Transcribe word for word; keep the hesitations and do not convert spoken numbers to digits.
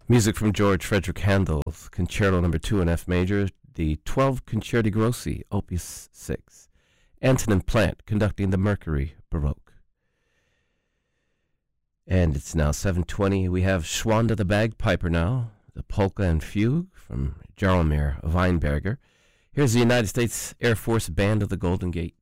Music from George Frederick Handel's Concerto Number Two in F Major, the twelve Concerti Grossi, Opus Six. Antonin Plant conducting the Mercury Baroque. And it's now seven twenty. We have Schwanda the Bagpiper now, the Polka and Fugue from Jaromir Weinberger. Here's the United States Air Force Band of the Golden Gate.